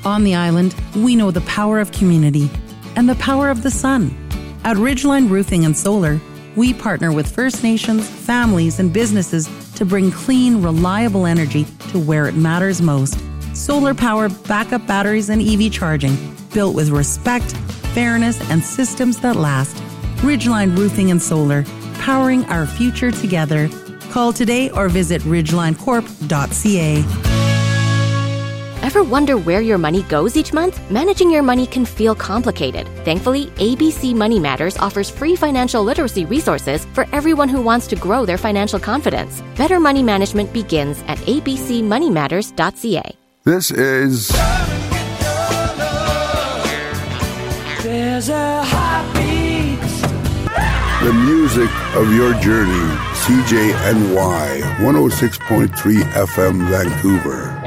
On the island, we know the power of community and the power of the sun. At Ridgeline Roofing and Solar, we partner with First Nations, families, and businesses to bring clean, reliable energy to where it matters most. Solar power, backup batteries, and EV charging, built with respect, fairness, and systems that last. Ridgeline Roofing and Solar, powering our future together. Call today or visit ridgelinecorp.ca. Ever wonder where your money goes each month? Managing your money can feel complicated. Thankfully, ABC Money Matters offers free financial literacy resources for everyone who wants to grow their financial confidence. Better money management begins at abcmoneymatters.ca. This is There's a heartbeat. the music of your journey. CJNY 106.3 FM Vancouver.